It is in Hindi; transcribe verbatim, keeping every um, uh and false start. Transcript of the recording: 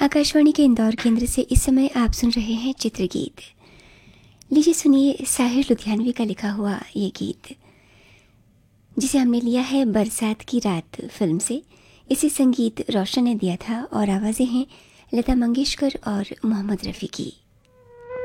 आकाशवाणी के इंदौर केंद्र से इस समय आप सुन रहे हैं चित्रगीत। लीजिए सुनिए साहिर लुधियानवी का लिखा हुआ ये गीत, जिसे हमने लिया है बरसात की रात फिल्म से। इसे संगीत रोशन ने दिया था और आवाज़ें हैं लता मंगेशकर और मोहम्मद रफ़ी की।